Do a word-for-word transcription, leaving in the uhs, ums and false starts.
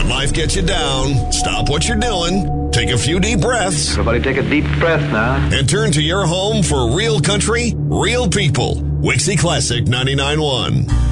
When life gets you down, stop what you're doing, take a few deep breaths. Everybody take a deep breath now. And turn to your home for real country, real people. Wixie Classic ninety-nine point one.